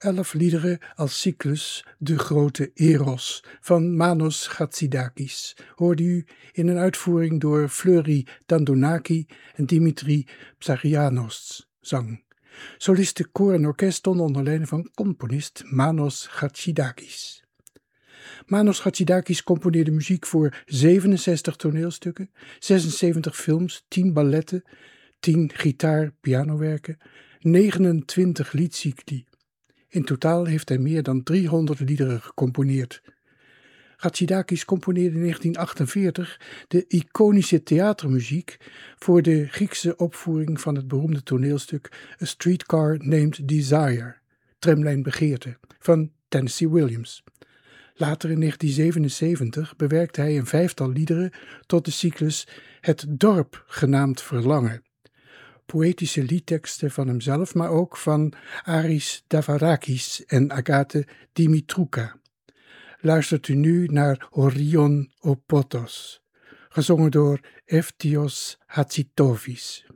11 liederen als cyclus De Grote Eros van Manos Chatsidakis hoorde u in een uitvoering door Fleury Dandonaki en Dimitri Psagianos zang. Soliste koor en orkest stonden onder leiding van componist Manos Chatsidakis. Manos Chatsidakis componeerde muziek voor 67 toneelstukken, 76 films, 10 balletten, 10 gitaar-pianowerken, 29 liedcycli. In totaal heeft hij meer dan 300 liederen gecomponeerd. Chatsidakis componeerde in 1948 de iconische theatermuziek voor de Griekse opvoering van het beroemde toneelstuk A Streetcar Named Desire, Tramlijn Begeerte, van Tennessee Williams. Later in 1977 bewerkte hij een 5-tal liederen tot de cyclus Het Dorp genaamd Verlangen. Poëtische liedteksten van hemzelf, maar ook van Aris Davarakis en Agathe Dimitrouka. Luistert u nu naar Orion Opotos, gezongen door Eftios Hatzitovis.